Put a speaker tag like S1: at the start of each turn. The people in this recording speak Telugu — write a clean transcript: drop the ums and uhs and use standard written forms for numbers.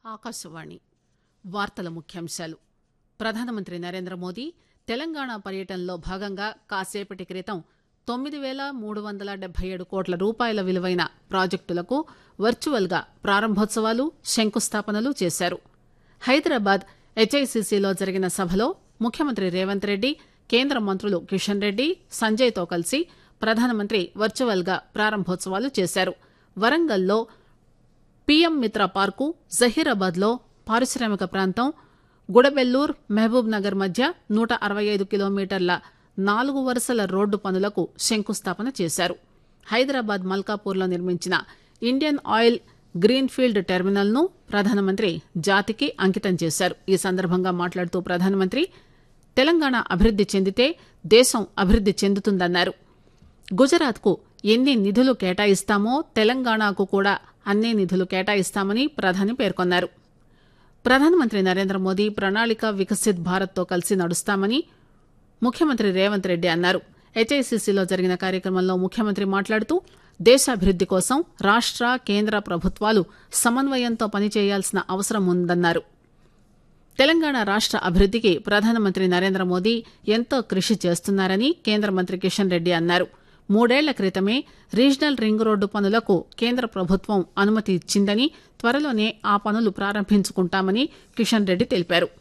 S1: ఆకాశవాణి వార్తల ముఖ్యాంశాలు. ప్రధానమంత్రి నరేంద్ర మోదీ తెలంగాణ పర్యటనలో భాగంగా కాసేపటి క్రితం 9,377 కోట్ల రూపాయల విలువైన ప్రాజెక్టులకు వర్చువల్ గా ప్రారంభోత్సవాలు, శంకుస్థాపనలు చేశారు. హైదరాబాద్ హెచ్ఐసిసిలో జరిగిన సభలో ముఖ్యమంత్రి రేవంత్ రెడ్డి, కేంద్ర మంత్రులు కిషన్ రెడ్డి, సంజయ్ తో కలిసి ప్రధానమంత్రి వర్చువల్ గా ప్రారంభోత్సవాలు చేశారు. వరంగల్లో పీఎం మిత్ర పార్కు, జహీరాబాద్ లో పారిశ్రామిక ప్రాంతం, గుడబెల్లూర్, మహబూబ్ నగర్ మధ్య 165 కిలోమీటర్ల 4 వరుసల రోడ్డు పనులకు శంకుస్థాపన చేశారు. హైదరాబాద్ మల్కాపూర్ లో నిర్మించిన Indian oil green field terminal ను ప్రధానమంత్రి జాతికి అంకితం చేశారు. ఈ సందర్భంగా మాట్లాడుతూ ప్రధానమంత్రి తెలంగాణ అభివృద్ది చెందితే దేశం అభివృద్ది చెందుతుందన్నారు. గుజరాత్ కు ఎన్ని నిధులు కేటాయిస్తామో తెలంగాణకు కూడా అన్నే నిధులు కేటాయిస్తామని ప్రధాని పేర్కొన్నారు. ప్రధానమంత్రి నరేంద్ర మోదీ ప్రణాళిక వికసిత్ భారత్ తో కలిసి నడుస్తామని ముఖ్యమంత్రి రేవంత్ రెడ్డి అన్నారు. హెచ్ఐసిసిలో జరిగిన కార్యక్రమంలో ముఖ్యమంత్రి మాట్లాడుతూ దేశాభివృద్ది కోసం రాష్ట, కేంద్ర ప్రభుత్వాలు సమన్వయంతో పనిచేయాల్సిన అవసరం ఉందన్నారు. తెలంగాణ రాష్ట అభివృద్దికి ప్రధానమంత్రి నరేంద్ర మోదీ ఎంతో కృషి చేస్తున్నారని కేంద్ర మంత్రి కిషన్ రెడ్డి అన్నారు. 3 ఏళ్ల క్రితమే రీజనల్ రింగ్ రోడ్డు పనులకు కేంద్ర ప్రభుత్వం అనుమతి ఇచ్చిందని, త్వరలోనే ఆ పనులు ప్రారంభించుకుంటామని కిషన్ రెడ్డి తెలిపారు.